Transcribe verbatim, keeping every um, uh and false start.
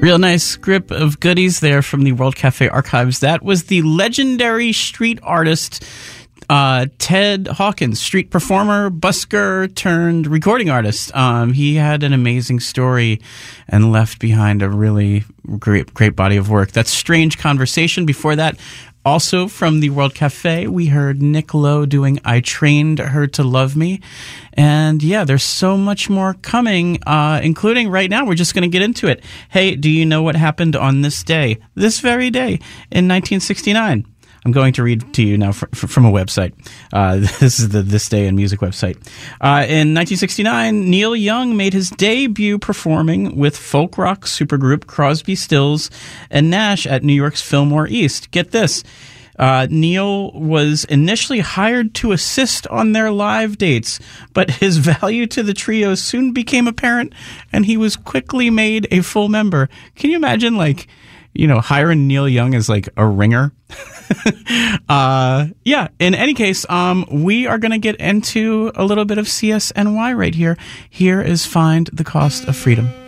Real nice grip of goodies there from the World Cafe archives. That was the legendary street artist uh, Ted Hawkins, street performer, busker turned recording artist. Um, he had an amazing story and left behind a really great, great body of work. That's Strange Conversation. Before that, also from the World Cafe, we heard Nick Lowe doing I Trained Her to Love Me. And yeah, there's so much more coming, uh, including right now. We're just going to get into it. Hey, do you know what happened on this day, this very day in nineteen sixty-nine? I'm going to read to you now fr- fr- from a website. Uh, this is the This Day in Music website. Uh, in nineteen sixty-nine, Neil Young made his debut performing with folk rock supergroup Crosby, Stills, and Nash at New York's Fillmore East. Get this. Uh, Neil was initially hired to assist on their live dates, but his value to the trio soon became apparent, and he was quickly made a full member. Can you imagine, like, you know, hiring Neil Young as like a ringer? uh, yeah, in any case, um, we are going to get into a little bit of C S N Y right here. Here is Find the Cost of Freedom.